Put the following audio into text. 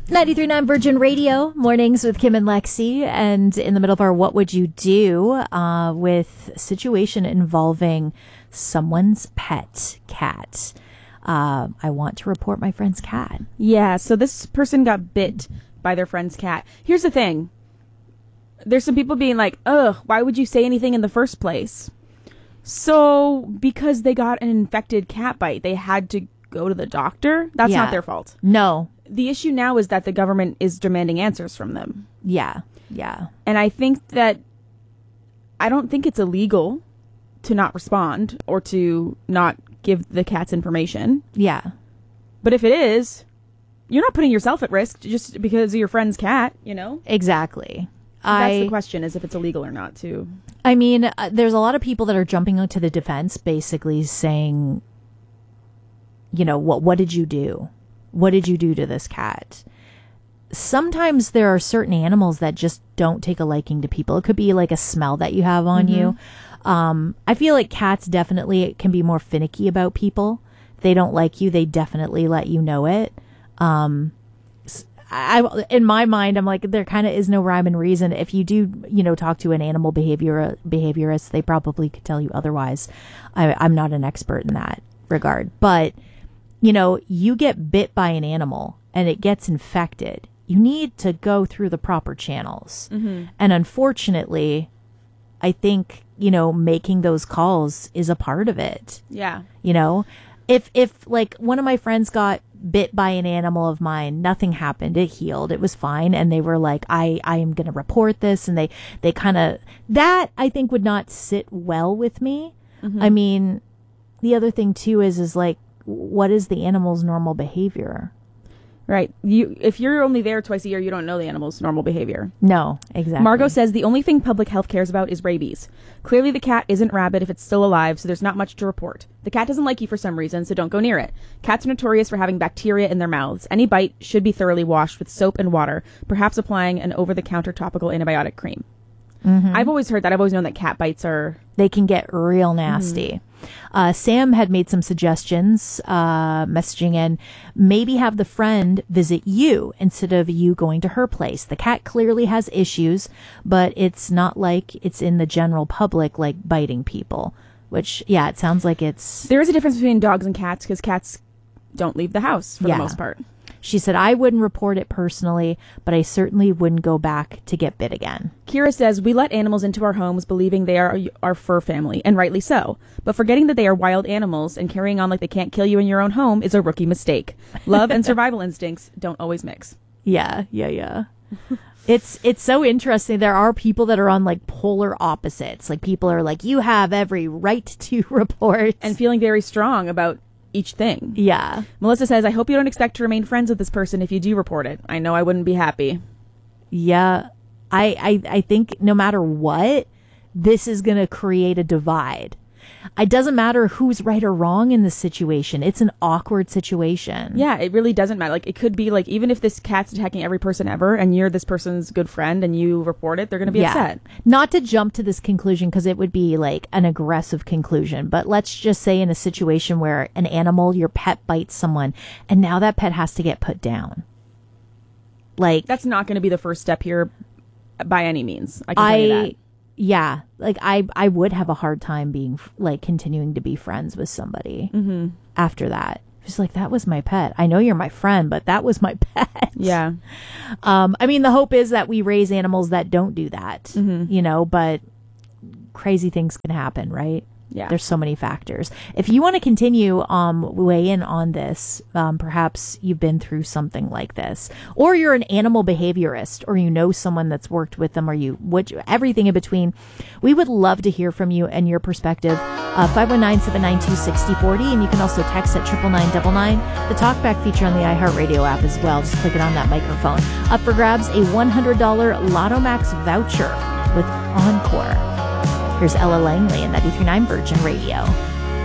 93.9 Virgin Radio, mornings with Kim and Lexi, and in the middle of our What Would You Do with a situation involving someone's pet cat. I want to report my friend's cat. Yeah, so this person got bit by their friend's cat. Here's the thing. There's some people being like, ugh, why would you say anything in the first place? So, because they got an infected cat bite, they had to go to the doctor? That's not their fault. No. The issue now is that the government is demanding answers from them. Yeah. And I don't think it's illegal to not respond or to not give the cat's information. Yeah. But if it is, you're not putting yourself at risk just because of your friend's cat, you know? Exactly. That's the question, is if it's illegal or not, too. I mean, there's a lot of people that are jumping onto the defense, basically saying, you know, what did you do? What did you do to this cat? Sometimes there are certain animals that just don't take a liking to people. It could be like a smell that you have on you. I feel like cats definitely can be more finicky about people. If they don't like you, they definitely let you know it. In my mind, I'm like, there kind of is no rhyme and reason. If you do, you know, talk to an animal behaviorist, they probably could tell you otherwise. I'm not an expert in that regard, but you know, you get bit by an animal and it gets infected. You need to go through the proper channels. And unfortunately, I think, you know, making those calls is a part of it. Yeah. You know, if like one of my friends got bit by an animal of mine, nothing happened. It healed. It was fine. And they were like, I am going to report this. And they kind of, that I think would not sit well with me. I mean, the other thing too is like, what is the animal's normal behavior? Right. If you're only there twice a year, you don't know the animal's normal behavior. No, exactly. Margot says the only thing public health cares about is rabies. Clearly the cat isn't rabid if it's still alive, so there's not much to report. The cat doesn't like you for some reason, so don't go near it. Cats are notorious for having bacteria in their mouths. Any bite should be thoroughly washed with soap and water, perhaps applying an over-the-counter topical antibiotic cream. I've always heard that. I've always known that cat bites they can get real nasty. Sam had made some suggestions, messaging in, maybe have the friend visit you instead of you going to her place. The cat clearly has issues, but it's not like it's in the general public, like biting people, which, yeah, it sounds like it's... There is a difference between dogs and cats because cats don't leave the house for the most part. She said, I wouldn't report it personally, but I certainly wouldn't go back to get bit again. Kira says, we let animals into our homes believing they are our fur family, and rightly so. But forgetting that they are wild animals and carrying on like they can't kill you in your own home is a rookie mistake. Love and survival instincts don't always mix. Yeah. It's so interesting. There are people that are on like polar opposites. Like people are like, you have every right to report. And feeling very strong about each thing. Yeah. Melissa says, I hope you don't expect to remain friends with this person if you do report it. I know I wouldn't be happy. Yeah. I think no matter what, this is going to create a divide. It doesn't matter who's right or wrong in this situation. It's an awkward situation. Yeah, it really doesn't matter. Like, it could be like, even if this cat's attacking every person ever and you're this person's good friend and you report it, they're going to be upset. Not to jump to this conclusion because it would be like an aggressive conclusion. But let's just say in a situation where an animal, your pet bites someone and now that pet has to get put down. Like, that's not going to be the first step here by any means. I can tell you that. Yeah, like I would have a hard time being like continuing to be friends with somebody after that. Just like, that was my pet. I know you're my friend, but that was my pet. Yeah. I mean, the hope is that we raise animals that don't do that, you know, but crazy things can happen, right? Yeah. There's so many factors. If you want to continue weigh in on this, perhaps you've been through something like this, or you're an animal behaviorist, or you know someone that's worked with them, or everything in between. We would love to hear from you and your perspective. 519-792-6040, and you can also text at 99999. The TalkBack feature on the iHeartRadio app as well. Just click it on that microphone. Up for grabs, a $100 Lotto Max voucher with Encore. Here's Ella Langley and 93.9 Virgin Radio.